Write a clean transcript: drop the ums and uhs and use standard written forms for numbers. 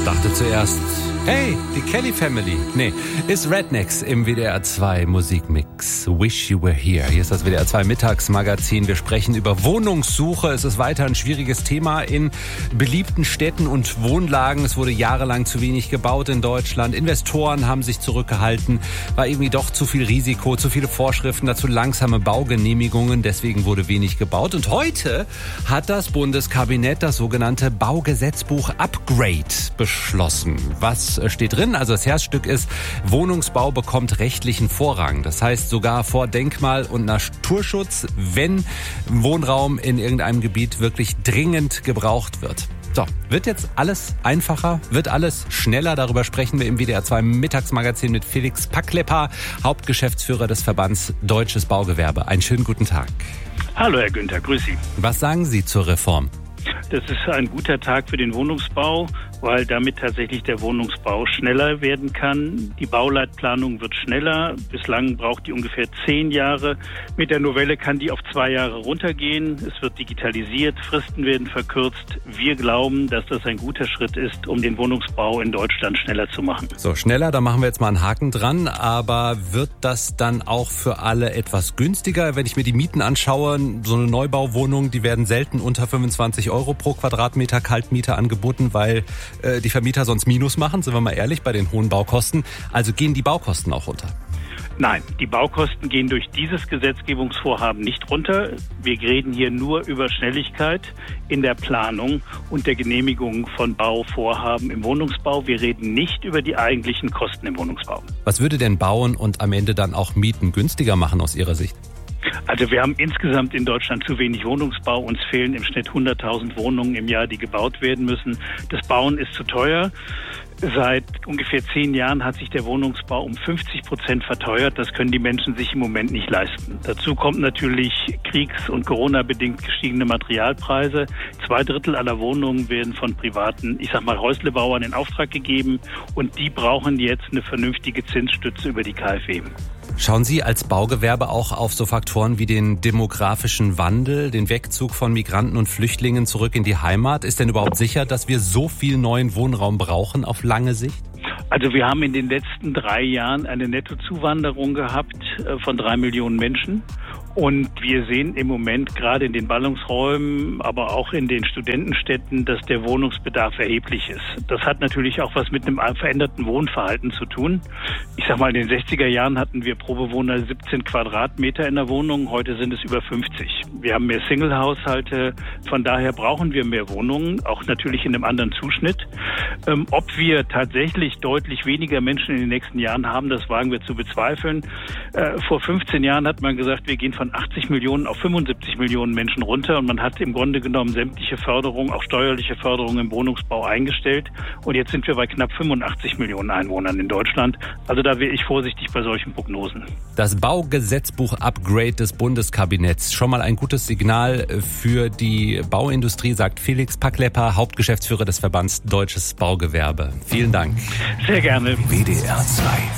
Dachte zuerst, hey, die Kelly Family. Nee, ist Rednecks im WDR 2 Musikmix. Wish You Were Here. Hier ist das WDR 2 Mittagsmagazin. Wir sprechen über Wohnungssuche. Es ist weiter ein schwieriges Thema in beliebten Städten und Wohnlagen. Es wurde jahrelang zu wenig gebaut in Deutschland. Investoren haben sich zurückgehalten. War irgendwie doch zu viel Risiko, zu viele Vorschriften, dazu langsame Baugenehmigungen. Deswegen wurde wenig gebaut. Und heute hat das Bundeskabinett das sogenannte Baugesetzbuch Upgrade beschlossen. Was steht drin? Also das Herzstück ist, Wohnungsbau bekommt rechtlichen Vorrang. Das heißt sogar vor Denkmal- und Naturschutz, wenn Wohnraum in irgendeinem Gebiet wirklich dringend gebraucht wird. So, wird jetzt alles einfacher? Wird alles schneller? Darüber sprechen wir im WDR 2 Mittagsmagazin mit Felix Paklepa, Hauptgeschäftsführer des Verbands Deutsches Baugewerbe. Einen schönen guten Tag. Hallo Herr Günther, grüß Sie. Was sagen Sie zur Reform? Das ist ein guter Tag für den Wohnungsbau, weil damit tatsächlich der Wohnungsbau schneller werden kann. Die Bauleitplanung wird schneller. Bislang braucht die ungefähr 10 Jahre. Mit der Novelle kann die auf 2 Jahre runtergehen. Es wird digitalisiert, Fristen werden verkürzt. Wir glauben, dass das ein guter Schritt ist, um den Wohnungsbau in Deutschland schneller zu machen. So, schneller, da machen wir jetzt mal einen Haken dran. Aber wird das dann auch für alle etwas günstiger? Wenn ich mir die Mieten anschaue, so eine Neubauwohnung, die werden selten unter 25 Euro pro Quadratmeter Kaltmiete angeboten, weil die Vermieter sonst Minus machen, sind wir mal ehrlich, bei den hohen Baukosten. Also gehen die Baukosten auch runter? Nein, die Baukosten gehen durch dieses Gesetzgebungsvorhaben nicht runter. Wir reden hier nur über Schnelligkeit in der Planung und der Genehmigung von Bauvorhaben im Wohnungsbau. Wir reden nicht über die eigentlichen Kosten im Wohnungsbau. Was würde denn Bauen und am Ende dann auch Mieten günstiger machen aus Ihrer Sicht? Also wir haben insgesamt in Deutschland zu wenig Wohnungsbau. Uns fehlen im Schnitt 100.000 Wohnungen im Jahr, die gebaut werden müssen. Das Bauen ist zu teuer. Seit ungefähr 10 Jahren hat sich der Wohnungsbau um 50% verteuert. Das können die Menschen sich im Moment nicht leisten. Dazu kommt natürlich Kriegs- und Corona-bedingt gestiegene Materialpreise. 2/3 aller Wohnungen werden von privaten, Häuslebauern in Auftrag gegeben. Und die brauchen jetzt eine vernünftige Zinsstütze über die KfW. Schauen Sie als Baugewerbe auch auf so Faktoren wie den demografischen Wandel, den Wegzug von Migranten und Flüchtlingen zurück in die Heimat? Ist denn überhaupt sicher, dass wir so viel neuen Wohnraum brauchen auf lange Sicht? Also wir haben in den letzten 3 Jahren eine Nettozuwanderung gehabt von 3 Millionen Menschen. Und wir sehen im Moment gerade in den Ballungsräumen, aber auch in den Studentenstädten, dass der Wohnungsbedarf erheblich ist. Das hat natürlich auch was mit einem veränderten Wohnverhalten zu tun. In den 60er Jahren hatten wir pro Bewohner 17 Quadratmeter in der Wohnung. Heute sind es über 50. Wir haben mehr Single-Haushalte. Von daher brauchen wir mehr Wohnungen, auch natürlich in einem anderen Zuschnitt. Ob wir tatsächlich deutlich weniger Menschen in den nächsten Jahren haben, das wagen wir zu bezweifeln. Vor 15 Jahren hat man gesagt, wir gehen von 80 Millionen auf 75 Millionen Menschen runter und man hat im Grunde genommen sämtliche Förderung, auch steuerliche Förderung im Wohnungsbau eingestellt und jetzt sind wir bei knapp 85 Millionen Einwohnern in Deutschland. Also da wäre ich vorsichtig bei solchen Prognosen. Das Baugesetzbuch Upgrade des Bundeskabinetts, schon mal ein gutes Signal für die Bauindustrie, sagt Felix Paklepa, Hauptgeschäftsführer des Verbands Deutsches Baugewerbe. Vielen Dank. Sehr gerne. WDR 2